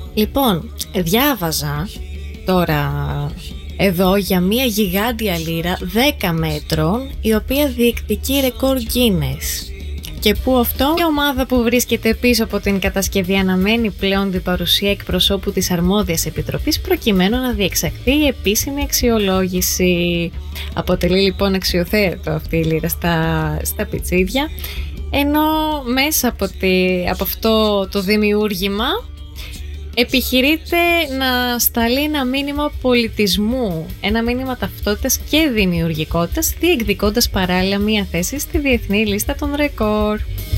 Λοιπόν, διάβαζα τώρα εδώ για μια γιγάντια λύρα 10 μέτρων, η οποία διεκδικεί ρεκόρ Guinness. Και που αυτό, η ομάδα που βρίσκεται πίσω από την κατασκευή αναμένει πλέον την παρουσία εκπροσώπου της αρμόδιας επιτροπής προκειμένου να διεξαχθεί η επίσημη αξιολόγηση. Αποτελεί λοιπόν αξιοθέατο αυτή η λύρα στα πιτσίδια, ενώ μέσα από αυτό το δημιούργημα επιχειρείται να σταλεί ένα μήνυμα πολιτισμού, ένα μήνυμα ταυτότητας και δημιουργικότητας, διεκδικώντας παράλληλα μία θέση στη διεθνή λίστα των ρεκόρ.